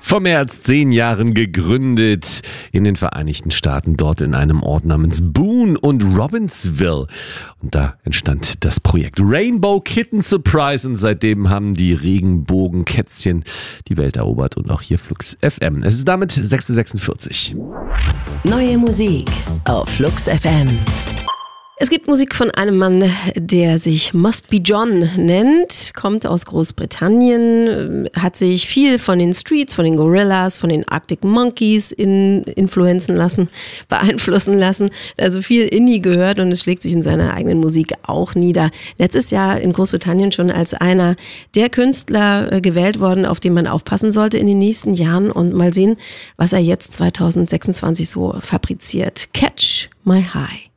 Vor mehr als 10 Jahren gegründet in den Vereinigten Staaten, dort in einem Ort namens Boone und Robbinsville. Und da entstand das Projekt Rainbow Kitten Surprise und seitdem haben die Regenbogenkätzchen die Welt erobert und auch hier Flux FM. Es ist damit 6:46 Uhr. Neue Musik auf Flux FM. Es gibt Musik von einem Mann, der sich Must Be John nennt, kommt aus Großbritannien, hat sich viel von den Streets, von den Gorillas, von den Arctic Monkeys beeinflussen lassen, also viel Indie gehört und es schlägt sich in seiner eigenen Musik auch nieder. Letztes Jahr in Großbritannien schon als einer der Künstler gewählt worden, auf den man aufpassen sollte in den nächsten Jahren und mal sehen, was er jetzt 2026 so fabriziert. Catch My High.